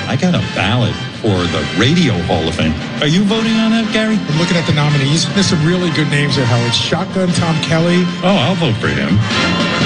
I got a ballot for the Radio Hall of Fame. Are you voting on that, Gary? I'm looking at the nominees. There's some really good names there, Howard. Shotgun Tom Kelly. Oh, I'll vote for him.